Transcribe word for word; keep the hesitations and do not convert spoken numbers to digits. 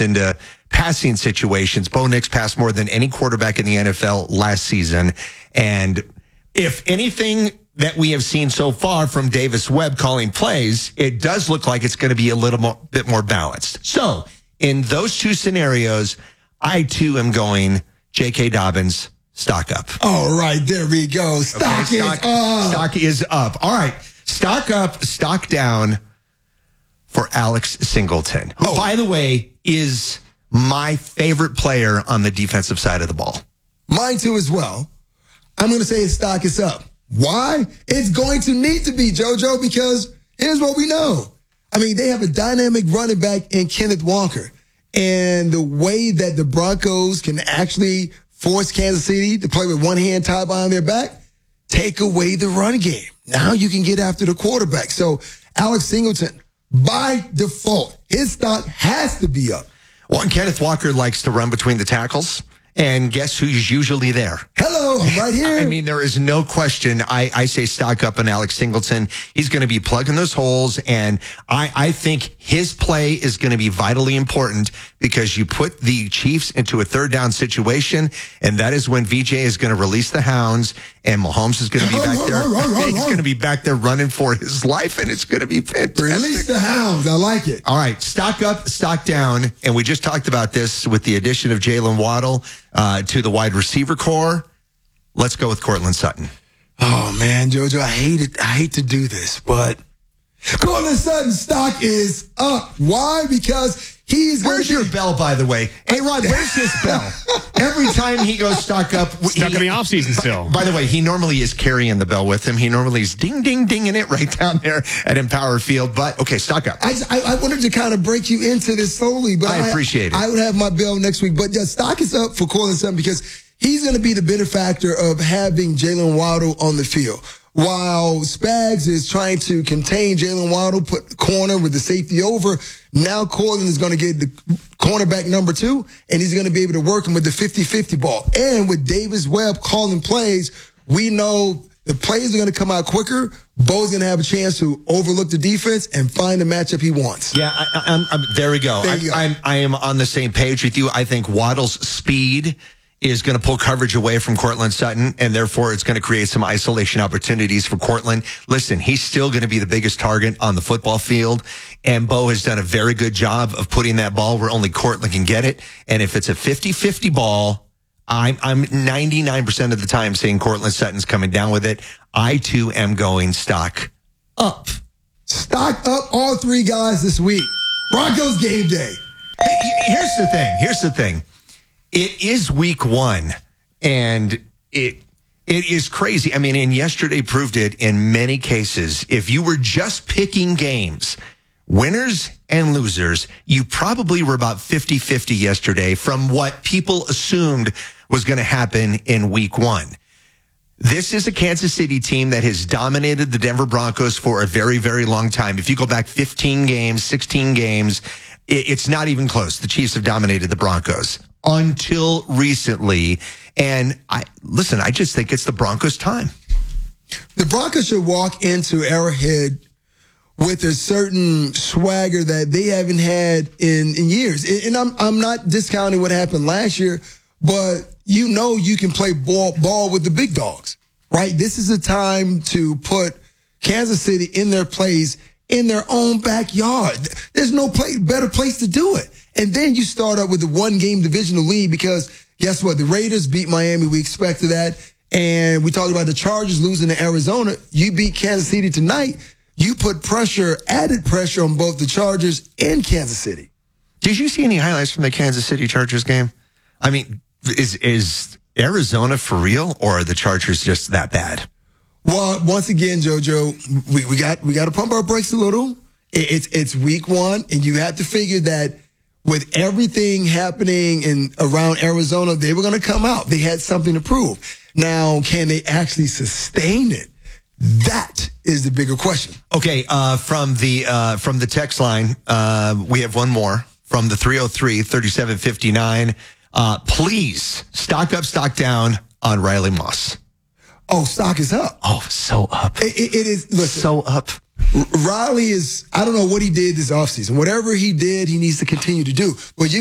burst into passing situations. Bo Nix passed more than any quarterback in the N F L last season. And if anything that we have seen so far from Davis Webb calling plays, it does look like it's going to be a little more, bit more balanced. So in those two scenarios, I too am going J K. Dobbins, stock up. All right, there we go. Stock okay, is stock, up. Stock is up. All right, stock up, stock down for Alex Singleton, who, oh. by the way, is my favorite player on the defensive side of the ball. Mine too as well. I'm going to say his stock is up. Why? It's going to need to be, JoJo, because here's what we know. I mean, they have a dynamic running back in Kenneth Walker. And the way that the Broncos can actually force Kansas City to play with one hand tied behind their back, take away the run game. Now you can get after the quarterback. So Alex Singleton, by default, his stock has to be up. Well, and Kenneth Walker likes to run between the tackles. And guess who's usually there? Hello, I'm right here. I mean, there is no question. I, I say stock up on Alex Singleton. He's going to be plugging those holes. And I, I think his play is going to be vitally important because you put the Chiefs into a third down situation. And that is when V J is going to release the hounds and Mahomes is going to be back there. He's going to be back there running for his life. And it's going to be fantastic. Release the hounds. I like it. All right. Stock up, stock down. And we just talked about this with the addition of Jalen Waddle Uh, to the wide receiver core. Let's go with Courtland Sutton. Oh, man, JoJo, I hate it. I hate to do this, but Courtland Sutton's stock is up. Why? Because he's... Where's your bell, by the way? Hey, Rod, where's his bell? Every time he goes stock up... Stuck he, in the offseason still. By the way, he normally is carrying the bell with him. He normally is ding, ding, dinging it right down there at Empower Field. But, okay, stock up. I, I, I wanted to kind of break you into this slowly, but I appreciate I, it. I would have my bell next week. But yeah, stock is up for Courtland Sutton because he's going to be the benefactor of having Jalen Waddle on the field. While Spags is trying to contain Jalen Waddle, put the corner with the safety over, now Courtland is going to get the cornerback number two, and he's going to be able to work him with the fifty-fifty ball. And with Davis Webb calling plays, we know the plays are going to come out quicker. Bo's going to have a chance to overlook the defense and find the matchup he wants. Yeah, I, I'm, I'm, there we go. There I, you go. I'm, I am on the same page with you. I think Waddle's speed is going to pull coverage away from Courtland Sutton, and therefore it's going to create some isolation opportunities for Courtland. Listen, he's still going to be the biggest target on the football field, and Bo has done a very good job of putting that ball where only Courtland can get it. And if it's a fifty-fifty ball, I'm, I'm ninety-nine percent of the time saying Courtland Sutton's coming down with it. I, too, am going stock up. Stock up all three guys this week. Broncos game day. Hey, here's the thing. Here's the thing. It is week one, and it it is crazy. I mean, and yesterday proved it in many cases. If you were just picking games, winners and losers, you probably were about fifty-fifty yesterday from what people assumed was going to happen in week one. This is a Kansas City team that has dominated the Denver Broncos for a very, very long time. If you go back fifteen games, sixteen games, it's not even close. The Chiefs have dominated the Broncos until recently. And I listen, I just think it's the Broncos' time. The Broncos should walk into Arrowhead with a certain swagger that they haven't had in, in years. And I'm I'm not discounting what happened last year, but you know you can play ball, ball with the big dogs, right? This is a time to put Kansas City in their place in their own backyard. There's no play, better place to do it. And then you start up with the one-game divisional lead because guess what? The Raiders beat Miami. We expected that. And we talked about the Chargers losing to Arizona. You beat Kansas City tonight. You put pressure, added pressure on both the Chargers and Kansas City. Did you see any highlights from the Kansas City Chargers game? I mean, is is Arizona for real, or are the Chargers just that bad? Well, once again, JoJo, we, we got we got to pump our brakes a little. It, it's it's week one, and you have to figure that with everything happening in around Arizona, they were going to come out. They had something to prove. Now, can they actually sustain it? That is the bigger question. Okay, uh, from the uh, from the text line, uh, we have one more from the three oh three, thirty-seven fifty-nine. Uh, please stock up, stock down on Riley Moss. Oh, stock is up. Oh, so up. It, it, it is. Listen, so up. Riley is, I don't know what he did this offseason. Whatever he did, he needs to continue to do. But you